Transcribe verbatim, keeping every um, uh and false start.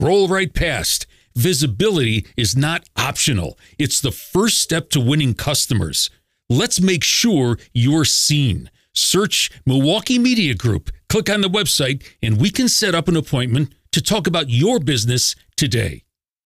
Roll right past. Visibility is not optional. It's the first step to winning customers. Let's make sure you're seen. Search Milwaukee Media Group, click on the website, and we can set up an appointment to talk about your business today.